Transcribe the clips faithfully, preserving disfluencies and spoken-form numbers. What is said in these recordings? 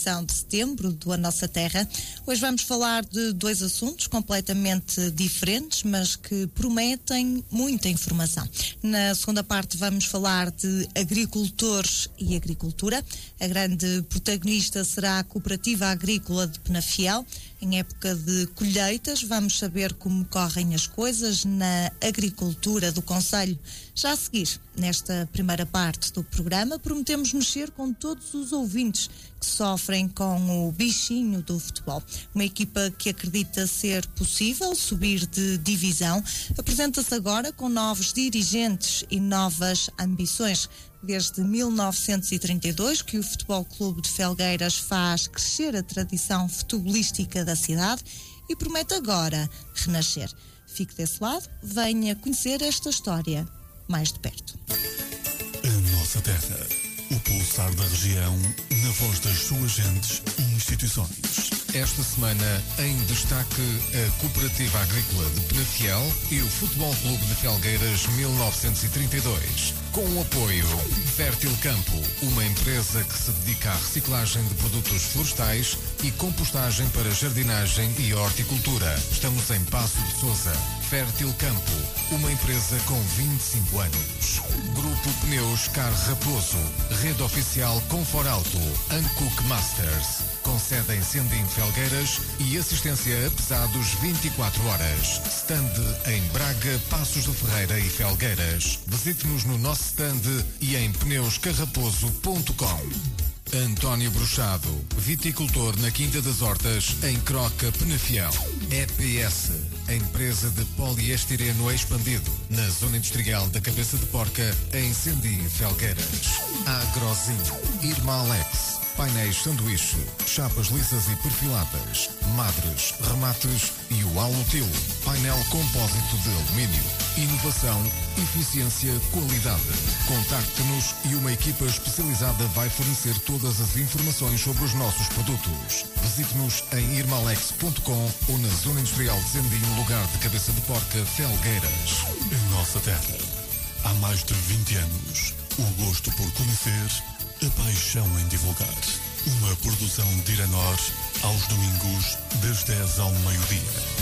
edição de setembro do A Nossa Terra. Hoje vamos falar de dois assuntos completamente diferentes, mas que prometem muita informação. Na segunda parte vamos falar de agricultores e agricultura. A grande protagonista será a Cooperativa Agrícola de Penafiel. Em época de colheitas, vamos saber como correm as coisas na agricultura do concelho. Já a seguir, nesta primeira parte do programa, prometemos mexer com todos os ouvintes que sofrem com o bichinho do futebol. Uma equipa que acredita ser possível subir de divisão, apresenta-se agora com novos dirigentes e novas ambições. Desde mil novecentos e trinta e dois que o Futebol Clube de Felgueiras faz crescer a tradição futebolística da cidade e promete agora renascer. Fique desse lado, venha conhecer esta história mais de perto. A Nossa Terra, o pulsar da região, na voz das suas gentes e instituições. Esta semana, em destaque, a Cooperativa Agrícola de Penafiel e o Futebol Clube de Felgueiras mil novecentos e trinta e dois. Com o apoio Fértil Campo, uma empresa que se dedica à reciclagem de produtos florestais e compostagem para jardinagem e horticultura. Estamos em Paço de Sousa. Fértil Campo, uma empresa com vinte e cinco anos. Grupo Pneus Carro Raposo, rede oficial Conforauto, Ancook Masters, com sede em Sendim, Felgueiras e assistência a pesados vinte e quatro horas. Stand em Braga, Passos de Ferreira e Felgueiras. Visite-nos no nosso stand e em pneus carraposo ponto com. António Bruxado, viticultor na Quinta das Hortas, em Croca, Penafiel. E P S, a empresa de poliestireno expandido, na zona industrial da Cabeça de Porca, em Sendim, Felgueiras. Agrozinho, Irma Alex, painéis sanduíche, chapas lisas e perfiladas, madres, remates e o Alutil, painel compósito de alumínio. Inovação, eficiência, qualidade. Contacte-nos e uma equipa especializada vai fornecer todas as informações sobre os nossos produtos. Visite-nos em irma alex ponto com ou na zona industrial de Sendim, lugar de Cabeça de Porca, Felgueiras. A Nossa Terra, há mais de vinte anos, o gosto por conhecer, a paixão em divulgar. Uma produção de Iranor, aos domingos, das dez ao meio-dia.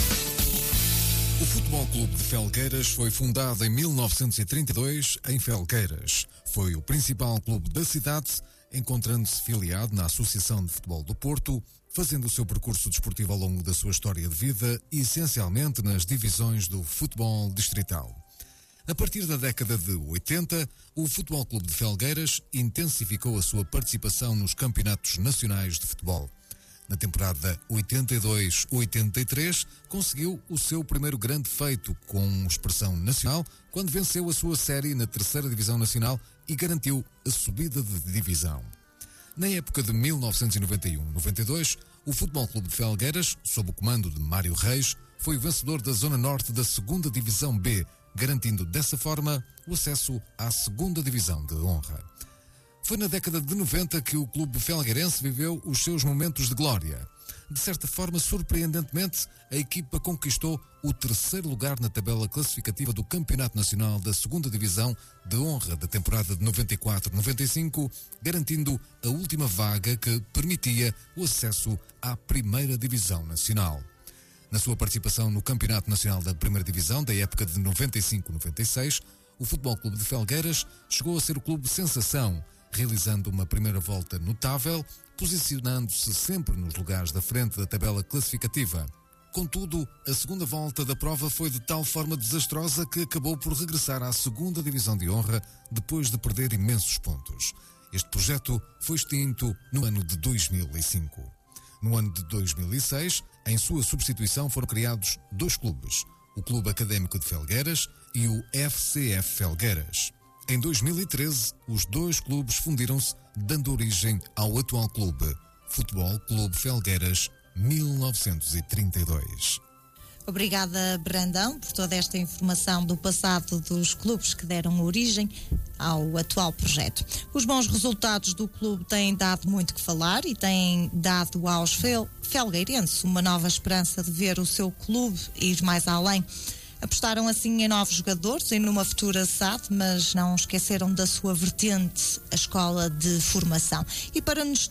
O Futebol Clube de Felgueiras foi fundado em mil novecentos e trinta e dois em Felgueiras. Foi o principal clube da cidade, encontrando-se filiado na Associação de Futebol do Porto, fazendo o seu percurso desportivo ao longo da sua história de vida, essencialmente nas divisões do futebol distrital. A partir da década de oitenta, o Futebol Clube de Felgueiras intensificou a sua participação nos campeonatos nacionais de futebol. Na temporada oitenta e dois oitenta e três, conseguiu o seu primeiro grande feito com expressão nacional, quando venceu a sua série na terceira Divisão Nacional e garantiu a subida de divisão. Na época de mil novecentos e noventa e um noventa e dois, o Futebol Clube de Felgueiras, sob o comando de Mário Reis, foi o vencedor da Zona Norte da segunda Divisão B, garantindo dessa forma o acesso à segunda Divisão de Honra. Foi na década de noventa que o clube felgueirense viveu os seus momentos de glória. De certa forma, surpreendentemente, a equipa conquistou o terceiro lugar na tabela classificativa do Campeonato Nacional da segunda Divisão de Honra da temporada de noventa e quatro noventa e cinco, garantindo a última vaga que permitia o acesso à primeira Divisão Nacional. Na sua participação no Campeonato Nacional da Primeira Divisão da época de noventa e cinco noventa e seis, o Futebol Clube de Felgueiras chegou a ser o clube sensação, realizando uma primeira volta notável, posicionando-se sempre nos lugares da frente da tabela classificativa. Contudo, a segunda volta da prova foi de tal forma desastrosa que acabou por regressar à segunda Divisão de Honra depois de perder imensos pontos. Este projeto foi extinto no ano de dois mil e cinco. No ano de dois mil e seis, em sua substituição foram criados dois clubes, o Clube Académico de Felgueiras e o F C F Felgueiras. Em dois mil e treze, os dois clubes fundiram-se, dando origem ao atual clube, Futebol Clube Felgueiras mil novecentos e trinta e dois. Obrigada, Brandão, por toda esta informação do passado dos clubes que deram origem ao atual projeto. Os bons resultados do clube têm dado muito que falar e têm dado aos fel- felgueirenses uma nova esperança de ver o seu clube ir mais além. Apostaram assim em novos jogadores e numa futura S A D, mas não esqueceram da sua vertente, a escola de formação. E para nos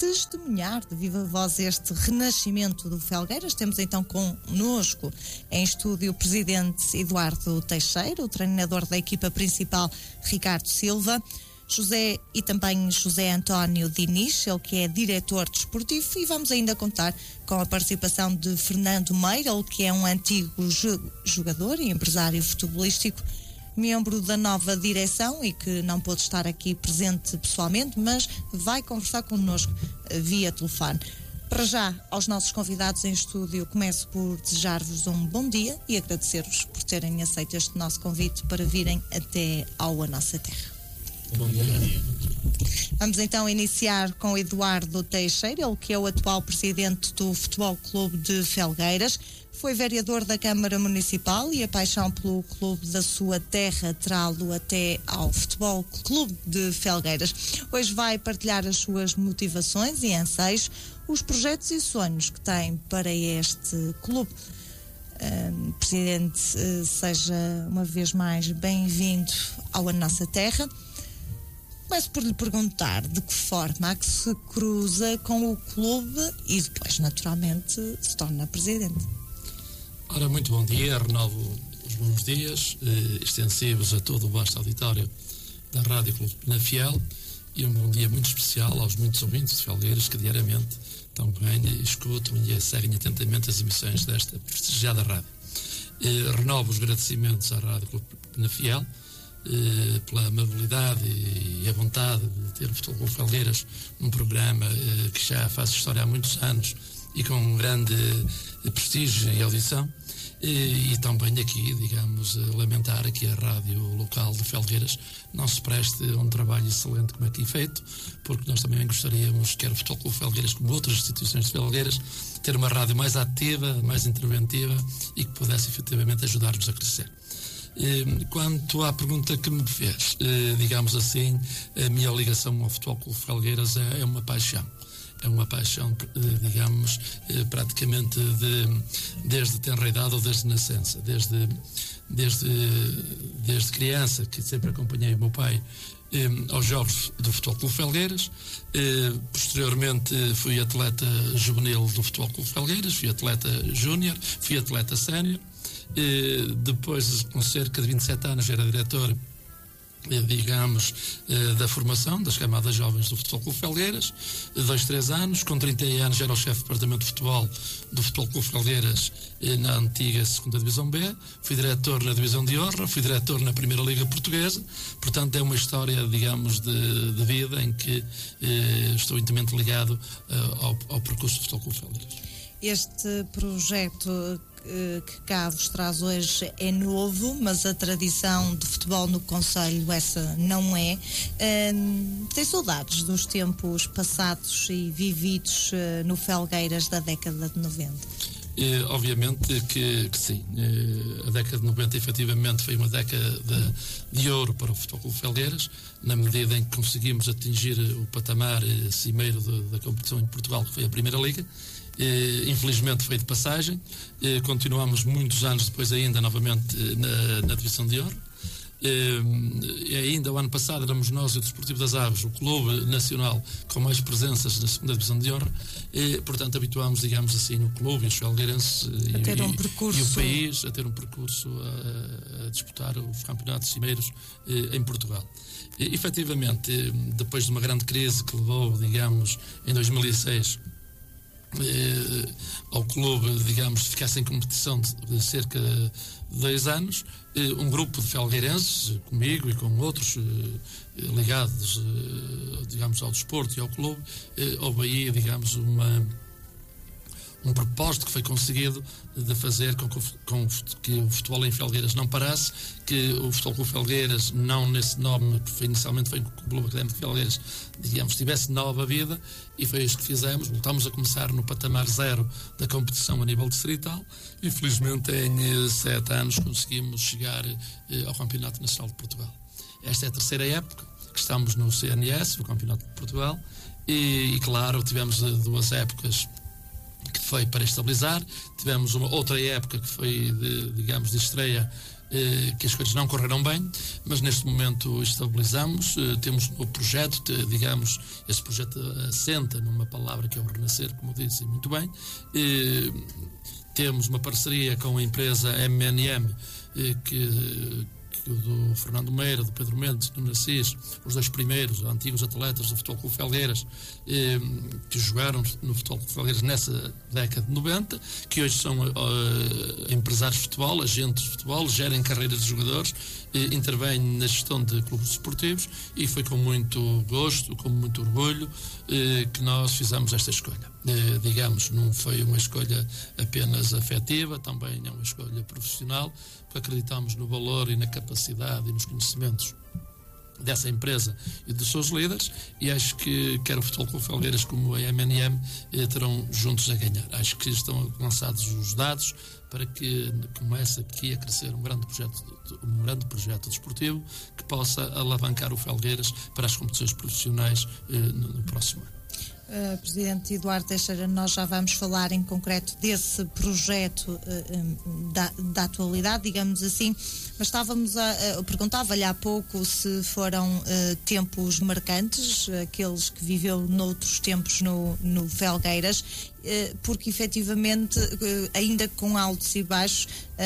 testemunhar de viva voz este renascimento do Felgueiras. Temos então connosco em estúdio o presidente Eduardo Teixeira, o treinador da equipa principal Ricardo Silva, José e também José António Diniz, ele que é diretor desportivo, e vamos ainda contar com a participação de Fernando Meira, ele que é um antigo jogador e empresário futebolístico, membro da nova direção e que não pôde estar aqui presente pessoalmente, mas vai conversar connosco via telefone. Para já, aos nossos convidados em estúdio, começo por desejar-vos um bom dia e agradecer-vos por terem aceito este nosso convite para virem até ao A Nossa Terra. Bom dia. Vamos então iniciar com Eduardo Teixeira, ele que é o atual presidente do Futebol Clube de Felgueiras. Foi vereador da Câmara Municipal e a paixão pelo clube da sua terra terá-lo até ao Futebol Clube de Felgueiras. Hoje vai partilhar as suas motivações e anseios, os projetos e sonhos que tem para este clube. Uh, Presidente, uh, seja uma vez mais bem-vindo ao A Nossa Terra. Começo por lhe perguntar de que forma é que se cruza com o clube e depois, naturalmente, se torna presidente. Ora, muito bom dia, renovo os bons dias, eh, extensivos a todo o vasto auditório da Rádio Clube Penafiel, e um bom dia muito especial aos muitos ouvintes de Felgueiras que diariamente também escutam e seguem atentamente as emissões desta prestigiada rádio. Eh, renovo os agradecimentos à Rádio Clube Penafiel eh, pela amabilidade e a vontade de ter o Futebol Clube Felgueiras num programa eh, que já faz história há muitos anos e com um grande eh, prestígio e audição. E, e também aqui, digamos, lamentar que a rádio local de Felgueiras não se preste a um trabalho excelente como aqui feito, porque nós também gostaríamos, quer o Futebol Clube Felgueiras como outras instituições de Felgueiras, ter uma rádio mais ativa, mais interventiva e que pudesse efetivamente ajudar-nos a crescer. Quanto à pergunta que me fez, digamos assim, a minha ligação ao Futebol Clube Felgueiras é, é uma paixão. É uma paixão, digamos, praticamente de, desde tenra idade ou desde nascença, desde, desde, desde criança, que sempre acompanhei o meu pai eh, aos jogos do Futebol Clube Felgueiras. Eh, posteriormente fui atleta juvenil do Futebol Clube Felgueiras, fui atleta júnior, fui atleta sénior. Eh, depois, com cerca de vinte e sete anos, era diretor, digamos, da formação das camadas jovens do Futebol Clube Felgueiras, dois, três anos. Com trinta anos era o chefe de departamento de futebol do Futebol Clube Felgueiras na antiga segunda Divisão B, fui diretor na Divisão de Honra, fui diretor na Primeira Liga Portuguesa. Portanto, é uma história, digamos, de, de vida em que eh, estou intimamente ligado uh, ao, ao percurso do Futebol Clube Felgueiras. Este projeto que cá vos traz hoje é novo, mas a tradição de futebol no concelho essa não é. Um, tem saudades dos tempos passados e vividos uh, no Felgueiras da década de noventa? Eh, obviamente que, que sim. Eh, a década de noventa efetivamente foi uma década de, de ouro para o Futebol Clube Felgueiras, na medida em que conseguimos atingir o patamar eh, cimeiro de, da competição em Portugal, que foi a Primeira Liga. Eh, infelizmente foi de passagem. Eh, continuamos muitos anos depois ainda novamente eh, na, na Divisão de Honra. Eh, ainda o ano passado éramos nós e o Desportivo das Aves, o clube nacional com mais presenças na segunda Divisão de Honra. Eh, portanto, habituámos, digamos assim, o clube e os felgueirenses a e, ter um e, percurso... e o país a ter um percurso a, a disputar os campeonatos cimeiros eh, em Portugal. E, efetivamente, eh, depois de uma grande crise que levou, digamos, em dois mil e seis Eh, ao clube, digamos, ficar sem competição de, de cerca de dois anos, eh, um grupo de felgueirenses, comigo e com outros eh, ligados, eh, digamos, ao desporto e ao clube, eh, houve aí, digamos, uma, um propósito que foi conseguido de fazer com que, com que o futebol em Felgueiras não parasse, que o Futebol Clube Felgueiras, não nesse nome, que foi, inicialmente foi o Clube Académico de Felgueiras, digamos, tivesse nova vida, e foi isso que fizemos. Voltámos a começar no patamar zero da competição a nível distrital. Infelizmente, em sete anos conseguimos chegar eh, ao Campeonato Nacional de Portugal. Esta é a terceira época que estamos no C N S, no Campeonato de Portugal, e, e claro, tivemos duas épocas que foi para estabilizar. Tivemos uma outra época que foi, de, digamos, de estreia eh, que as coisas não correram bem, mas neste momento estabilizamos, eh, temos um novo projeto, te, digamos, esse projeto assenta numa palavra que é o renascer, como disse muito bem. Eh, temos uma parceria com a empresa M N M, eh, que do Fernando Meira, do Pedro Mendes, do Narciso, os dois primeiros antigos atletas do Futebol Clube Felgueiras, eh, que jogaram no Futebol Clube Felgueiras nessa década de noventa, que hoje são uh, empresários de futebol, agentes de futebol, gerem carreiras de jogadores, eh, intervêm na gestão de clubes desportivos, e foi com muito gosto, com muito orgulho, eh, que nós fizemos esta escolha. Eh, digamos, não foi uma escolha apenas afetiva, também é uma escolha profissional, porque acreditamos no valor e na capacidade e nos conhecimentos dessa empresa e dos seus líderes, e acho que quer o Futebol Clube Felgueiras como a M N M eh, terão juntos a ganhar. Acho que estão lançados os dados para que comece aqui a crescer um grande projeto, um grande projeto desportivo que possa alavancar o Felgueiras para as competições profissionais eh, no, no próximo ano. Uh, Presidente Eduardo Teixeira, nós já vamos falar em concreto desse projeto uh, um, da, da atualidade, digamos assim, mas estávamos a, a perguntava-lhe há pouco se foram uh, tempos marcantes, aqueles que viveu noutros tempos no, no Felgueiras, uh, porque efetivamente, uh, ainda com altos e baixos,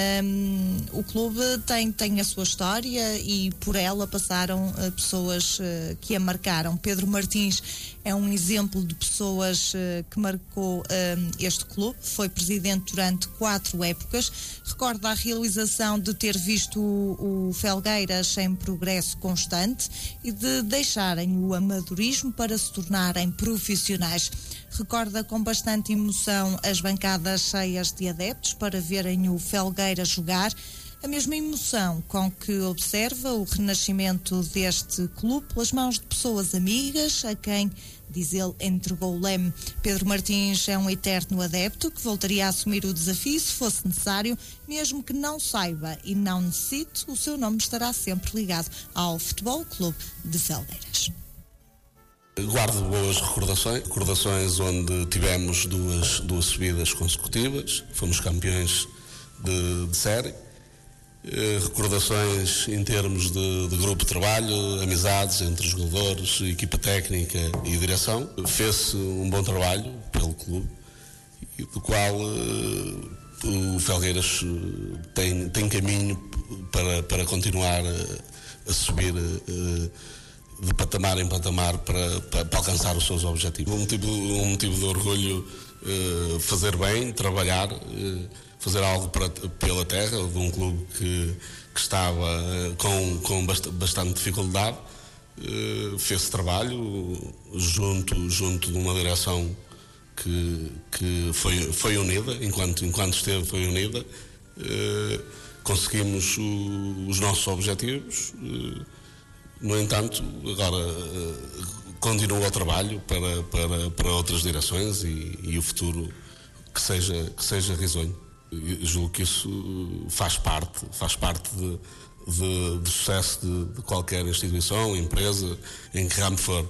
um, o clube tem, tem a sua história e por ela passaram uh, pessoas uh, que a marcaram. Pedro Martins é um exemplo de pessoas uh, que marcou uh, este clube, foi presidente durante quatro épocas, recorda a realização de ter visto o, o Felgueiras em progresso constante e de deixarem o amadorismo para se tornarem profissionais. Recorda com bastante emoção as bancadas cheias de adeptos para verem o Felgueiras jogar, a mesma emoção com que observa o renascimento deste clube pelas mãos de pessoas amigas, a quem, diz ele, entregou o leme. Pedro Martins é um eterno adepto que voltaria a assumir o desafio se fosse necessário, mesmo que não saiba e não necessite, o seu nome estará sempre ligado ao Futebol Clube de Felgueiras. Guardo boas recordações, recordações onde tivemos duas, duas subidas consecutivas, fomos campeões de, de série. Recordações em termos de, de grupo de trabalho, amizades entre jogadores, equipa técnica e direção. Fez-se um bom trabalho pelo clube, do qual uh, o Felgueiras tem, tem caminho para, para continuar a, a subir uh, de patamar em patamar para, para, para alcançar os seus objetivos. Um motivo, um motivo de orgulho uh, fazer bem, trabalhar, uh, fazer algo para, pela terra, de um clube que, que estava com, com bastante dificuldade. Uh, fez trabalho junto, junto de uma direção que, que foi, foi unida, enquanto, enquanto esteve foi unida. Uh, conseguimos o, os nossos objetivos. Uh, no entanto, agora uh, continua o trabalho para, para, para outras direções e, e o futuro que seja, que seja risonho. Eu julgo que isso faz parte, faz parte de, de, de sucesso de, de qualquer instituição, empresa, em que ramo for.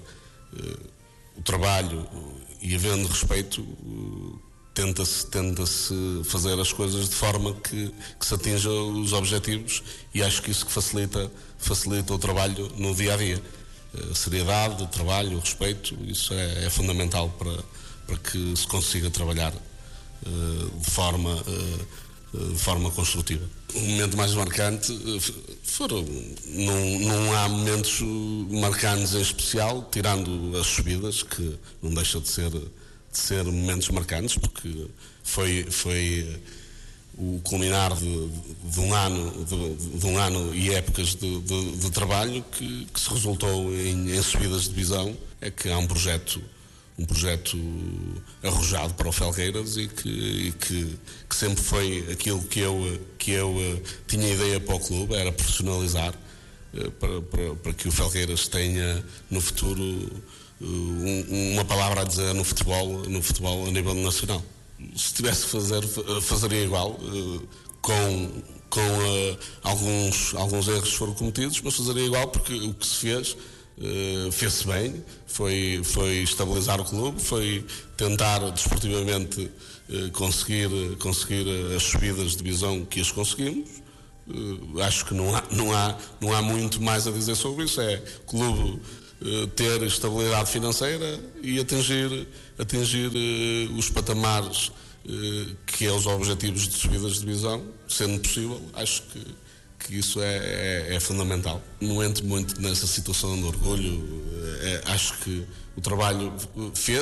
O trabalho e havendo respeito, tenta-se, tenta-se fazer as coisas de forma que, que se atinja os objetivos, e acho que isso que facilita, facilita o trabalho no dia a dia. A seriedade, o trabalho, o respeito, isso é, é fundamental para, para que se consiga trabalhar de forma, de forma construtiva. O momento mais marcante foram, não, não há momentos marcantes em especial, tirando as subidas, que não deixa de ser, de ser momentos marcantes, porque foi, foi o culminar de, de, um, ano, de, de um ano e épocas de, de, de trabalho que, que se resultou em, em subidas de divisão. É que há um projeto um projeto arrojado para o Felgueiras e que, e que, que sempre foi aquilo que eu, que eu uh, tinha ideia para o clube, era profissionalizar uh, para, para, para que o Felgueiras tenha no futuro uh, um, uma palavra a dizer no futebol, no futebol a nível nacional. Se tivesse que fazer, fazeria igual, uh, com, com uh, alguns, alguns erros foram cometidos, mas fazeria igual porque o que se fez Uh, fez-se bem, foi, foi estabilizar o clube, foi tentar desportivamente uh, conseguir, conseguir as subidas de divisão que as conseguimos. Uh, acho que não há, não, há, não há muito mais a dizer sobre isso. É o clube uh, ter estabilidade financeira e atingir, atingir uh, os patamares uh, que é os objetivos de subidas de divisão, sendo possível. Acho que, que isso é, é, é fundamental. Não entro muito nessa situação de orgulho. Uh, é, acho que o trabalho fez.